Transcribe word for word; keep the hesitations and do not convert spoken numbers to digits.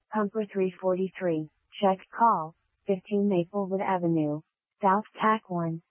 Pumper three forty-three, check call, fifteen Maplewood Avenue, South Tack one,